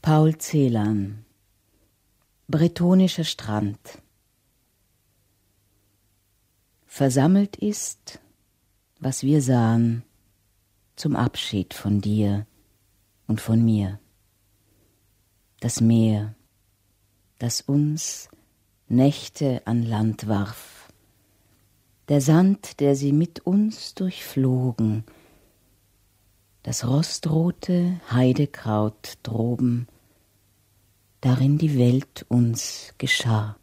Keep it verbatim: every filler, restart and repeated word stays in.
Paul Celan. Bretonischer Strand. Versammelt ist, was wir sahen, zum Abschied von dir und von mir. Das Meer, das uns Nächte an Land warf, der Sand, der sie mit uns durchflogen, das rostrote Heidekraut droben, darin die Welt uns geschah.